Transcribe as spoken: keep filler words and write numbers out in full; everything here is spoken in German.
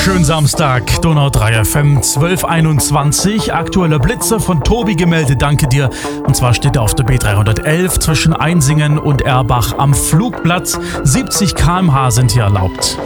wunderschönen Samstag, Donau drei F M zwölf einundzwanzig. Aktuelle Blitze von Tobi gemeldet, danke dir. Und zwar steht er auf der B dreihundertelf zwischen Einsingen und Erbach am Flugplatz. siebzig Kilometer pro Stunde sind hier erlaubt.